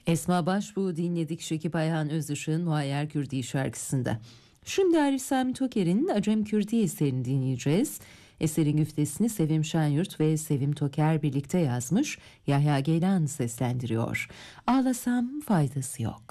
Esma Başbuğ dinledik Şekip Ayhan Özışık'ın Muayyer Kürdi şarkısında. Şimdi Arif Sami Toker'in Acem Kürdi eserini dinleyeceğiz. Eserin güftesini Sevim Şenyurt ve Sevim Toker birlikte yazmış, Yahya Geylan seslendiriyor. Ağlasam faydası yok.